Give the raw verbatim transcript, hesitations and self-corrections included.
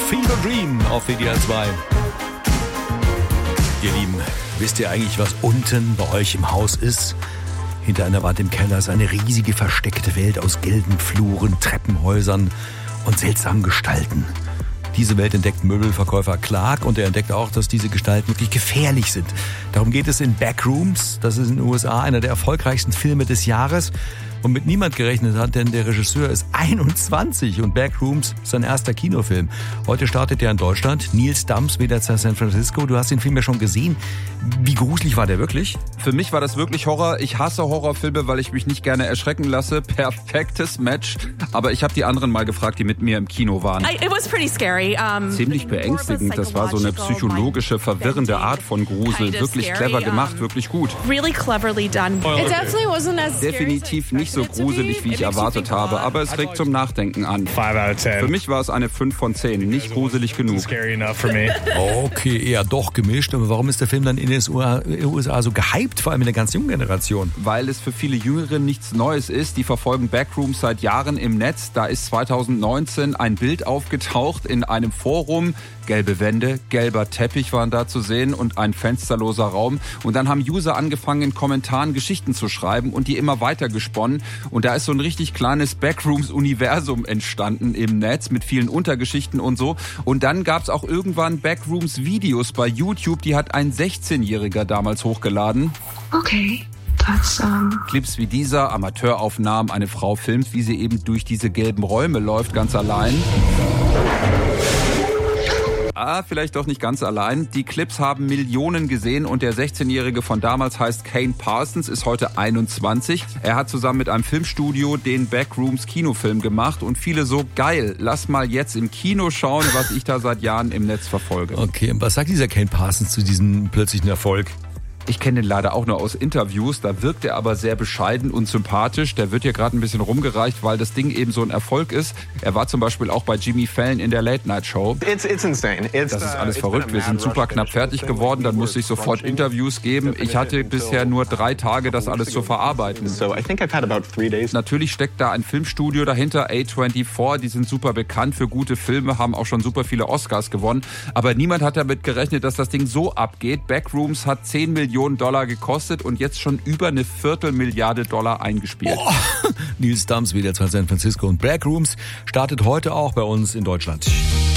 Fever Dream auf W D R zwei. Ihr Lieben, wisst ihr eigentlich, was unten bei euch im Haus ist? Hinter einer Wand im Keller ist eine riesige versteckte Welt aus gelben Fluren, Treppenhäusern und seltsamen Gestalten. Diese Welt entdeckt Möbelverkäufer Clark und er entdeckt auch, dass diese Gestalten wirklich gefährlich sind. Darum geht es in Backrooms. Das ist in den U S A einer der erfolgreichsten Filme des Jahres. Und mit niemand gerechnet hat, denn der Regisseur ist einundzwanzig und Backrooms ist sein erster Kinofilm. Heute startet er in Deutschland. Nils Dams, wieder zu San Francisco. Du hast den Film ja schon gesehen. Wie gruselig war der wirklich? Für mich war das wirklich Horror. Ich hasse Horrorfilme, weil ich mich nicht gerne erschrecken lasse. Perfektes Match. Aber ich habe die anderen mal gefragt, die mit mir im Kino waren. I, it was pretty scary. Um, Ziemlich beängstigend. Das war so eine psychologische, verwirrende Art von Grusel. Wirklich clever gemacht, wirklich gut. Really cleverly done. It definitely wasn't as scary. Definitiv nicht so gruselig, wie ich erwartet habe, aber es regt zum Nachdenken an. Für mich war es eine fünf von zehn, nicht gruselig genug. Okay, eher doch gemischt, aber warum ist der Film dann in den U S A so gehypt, vor allem in der ganz jungen Generation? Weil es für viele Jüngere nichts Neues ist, die verfolgen Backrooms seit Jahren im Netz. Da ist zweitausendneunzehn ein Bild aufgetaucht in einem Forum, gelbe Wände, gelber Teppich waren da zu sehen und ein fensterloser Raum. Und dann haben User angefangen, in Kommentaren Geschichten zu schreiben und die immer weiter gesponnen. Und da ist so ein richtig kleines Backrooms-Universum entstanden im Netz mit vielen Untergeschichten und so. Und dann gab es auch irgendwann Backrooms-Videos bei YouTube, die hat ein sechzehnjähriger damals hochgeladen. Okay. That's, um... Clips wie dieser, Amateuraufnahmen, eine Frau filmt, wie sie eben durch diese gelben Räume läuft, ganz allein. Ah, vielleicht doch nicht ganz allein. Die Clips haben Millionen gesehen und der sechzehnjährige von damals heißt Kane Parsons, ist heute einundzwanzig. Er hat zusammen mit einem Filmstudio den Backrooms Kinofilm gemacht und viele so, geil, lass mal jetzt im Kino schauen, was ich da seit Jahren im Netz verfolge. Okay, und was sagt dieser Kane Parsons zu diesem plötzlichen Erfolg? Ich kenne den leider auch nur aus Interviews, da wirkt er aber sehr bescheiden und sympathisch. Der wird hier gerade ein bisschen rumgereicht, weil das Ding eben so ein Erfolg ist. Er war zum Beispiel auch bei Jimmy Fallon in der Late-Night-Show. It's, it's insane. It's, das ist alles verrückt. Wir sind super knapp fertig geworden, dann musste ich sofort Interviews geben. Ich hatte bisher nur drei Tage, das alles zu verarbeiten. Natürlich steckt da ein Filmstudio dahinter, A vierundzwanzig, die sind super bekannt für gute Filme, haben auch schon super viele Oscars gewonnen. Aber niemand hat damit gerechnet, dass das Ding so abgeht. Backrooms hat zehn Millionen Dollar gekostet und jetzt schon über eine Viertelmilliarde Dollar eingespielt. Oh, Nils Dams wieder zu San Francisco und Backrooms startet heute auch bei uns in Deutschland.